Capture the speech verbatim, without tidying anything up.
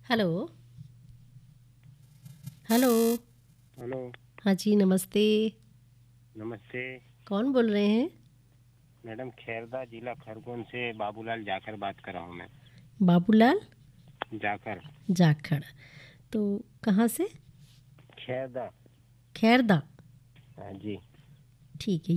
Hello. Hello. Hello. हाँ जी, नमस्ते। नमस्ते। कौन बोल रहे हैं? मैडम, खैरदा जिला खरगोन से बाबूलाल जाखड़ बात कर रहा हूँ मैं। बाबूलाल जाखड़। जाखड़। तो कहाँ से? खैरदा। खैरदा। हाँ जी। ठीक है।